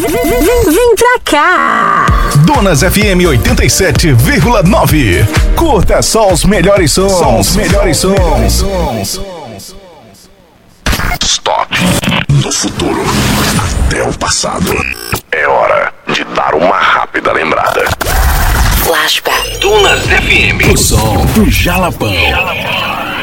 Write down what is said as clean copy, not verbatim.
Vem pra cá. Donas FM 87,9. Curta só os melhores sons. Stop. Do futuro até o passado. É hora de dar uma rápida lembrada. Flashback. Donas FM. O som do Jalapão.